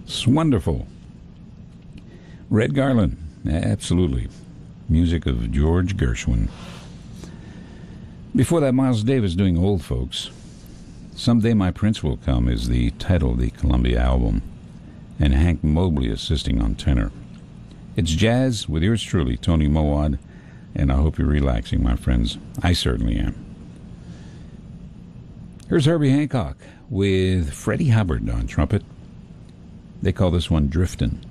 It's wonderful. Red Garland, absolutely. Music of George Gershwin. Before that, Miles Davis doing Old Folks. Someday My Prince Will Come is the title of the Columbia album, and Hank Mobley assisting on tenor. It's jazz with yours truly, Tony Mowat, and I hope you're relaxing, my friends. I certainly am. Here's Herbie Hancock with Freddie Hubbard on trumpet. They call this one Driftin'.